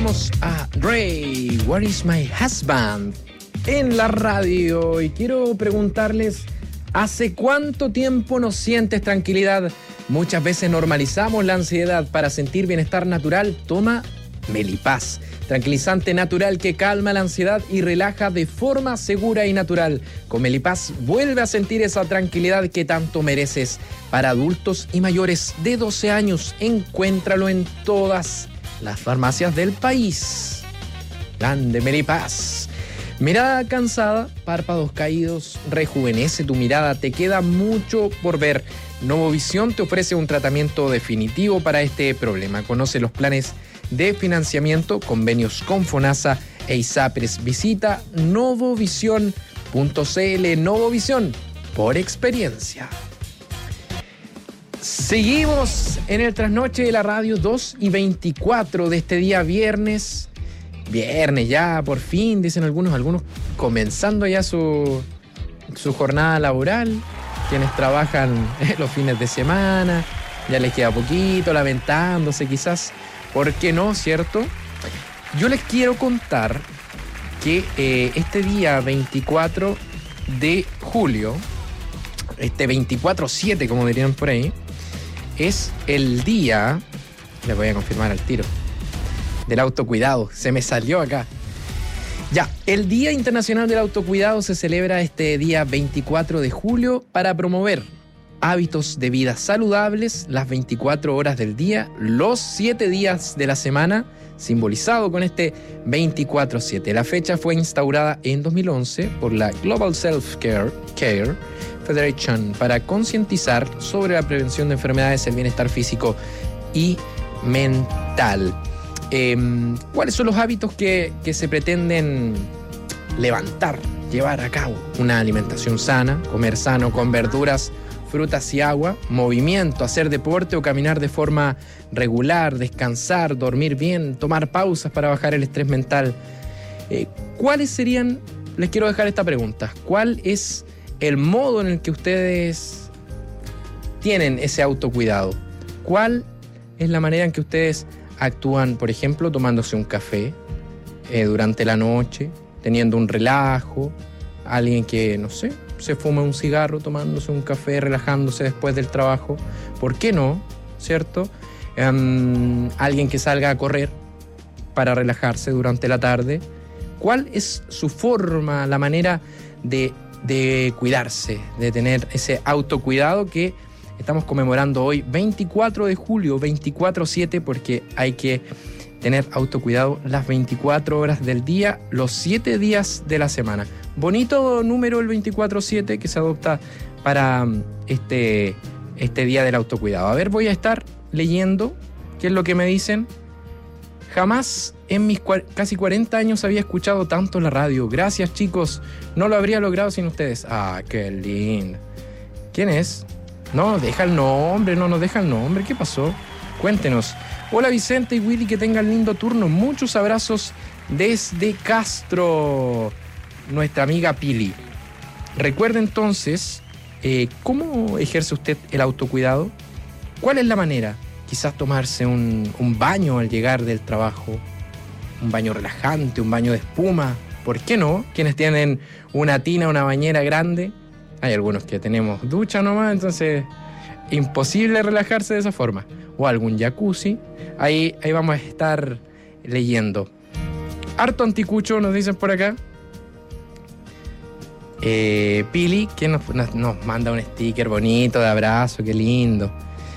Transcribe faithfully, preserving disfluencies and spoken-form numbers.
escuchamos a Ray, Where is my husband? En la radio. Y quiero preguntarles, ¿hace cuánto tiempo no sientes tranquilidad? Muchas veces normalizamos la ansiedad. Para sentir bienestar natural, toma Melipaz, tranquilizante natural que calma la ansiedad y relaja de forma segura y natural. Con Melipaz vuelve a sentir esa tranquilidad que tanto mereces. Para adultos y mayores de doce años, encuéntralo en todas las farmacias del país. Grande Melipaz. Mirada cansada, párpados caídos, rejuvenece tu mirada, te queda mucho por ver. Novovisión te ofrece un tratamiento definitivo para este problema. Conoce los planes de financiamiento, convenios con FONASA e ISAPRES. Visita novovisión punto cl. Novovisión, por experiencia. Seguimos en el trasnoche de la radio, dos y veinticuatro de este día viernes. Viernes ya, por fin, dicen algunos, algunos comenzando ya su, su jornada laboral. Quienes trabajan los fines de semana, ya les queda poquito, lamentándose quizás. ¿Por qué no, cierto? Yo les quiero contar que eh, este día veinticuatro de julio, este veinticuatro siete, como dirían por ahí, es el día, les voy a confirmar al tiro, del autocuidado. Se me salió acá. Ya, el Día Internacional del Autocuidado se celebra este día veinticuatro de julio para promover hábitos de vida saludables las veinticuatro horas del día, los siete días de la semana, simbolizado con este veinticuatro siete. La fecha fue instaurada en dos mil once por la Global Self-Care Care Federation para concientizar sobre la prevención de enfermedades, el bienestar físico y mental. Eh, ¿Cuáles son los hábitos que, que se pretenden levantar, llevar a cabo? Una alimentación sana, comer sano con verduras, frutas y agua, movimiento, hacer deporte o caminar de forma regular, descansar, dormir bien, tomar pausas para bajar el estrés mental. Eh, ¿Cuáles serían? Les quiero dejar esta pregunta. ¿Cuál es el modo en el que ustedes tienen ese autocuidado? ¿Cuál es la manera en que ustedes actúan, por ejemplo, tomándose un café eh, durante la noche, teniendo un relajo, alguien que, no sé, se fuma un cigarro tomándose un café, relajándose después del trabajo? ¿Por qué no? ¿Cierto? Um, alguien que salga a correr para relajarse durante la tarde. ¿Cuál es su forma, la manera de, de cuidarse, de tener ese autocuidado que estamos conmemorando hoy, veinticuatro de julio, veinticuatro siete, porque hay que tener autocuidado las veinticuatro horas del día, los siete días de la semana? Bonito número el veinticuatro siete que se adopta para este, este día del autocuidado. A ver, voy a estar leyendo qué es lo que me dicen. Jamás en mis cua- casi cuarenta años había escuchado tanto la radio. Gracias, chicos. No lo habría logrado sin ustedes. Ah, qué lindo. ¿Quién es? No, deja el nombre, no nos deja el nombre. ¿Qué pasó? Cuéntenos. Hola Vicente y Willy, que tengan lindo turno. Muchos abrazos desde Castro. Nuestra amiga Pili. Recuerde entonces, eh, ¿cómo ejerce usted el autocuidado? ¿Cuál es la manera? Quizás tomarse un, un baño al llegar del trabajo. Un baño relajante, un baño de espuma. ¿Por qué no? Quienes tienen una tina, una bañera grande. Hay algunos que tenemos ducha nomás, entonces imposible relajarse de esa forma. O algún jacuzzi. Ahí, ahí vamos a estar leyendo. Harto anticucho, nos dicen por acá. Eh, Pili, que nos, nos, nos manda un sticker bonito de abrazo, qué lindo.